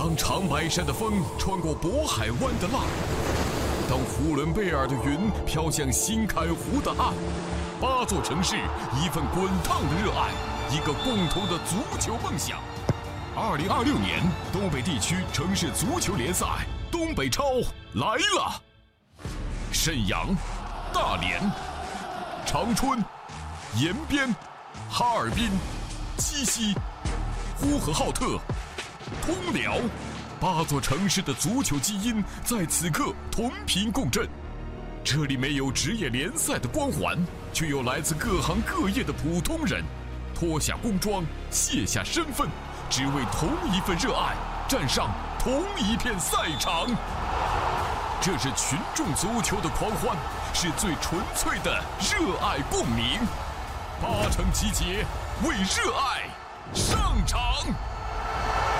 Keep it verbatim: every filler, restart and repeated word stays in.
当长白山的风穿过渤海湾的浪，当呼伦贝尔的云飘向新开湖的岸，八座城市，一份滚烫的热爱，一个共同的足球梦想。二零二六年东北地区城市足球联赛东北超来了！沈阳、大连、长春、延边、哈尔滨、鸡西、呼和浩特、通辽，八座城市的足球基因在此刻同频共振。这里没有职业联赛的光环，却有来自各行各业的普通人，脱下工装，卸下身份，只为同一份热爱，站上同一片赛场。这是群众足球的狂欢，是最纯粹的热爱共鸣。八城集结，为热爱上场。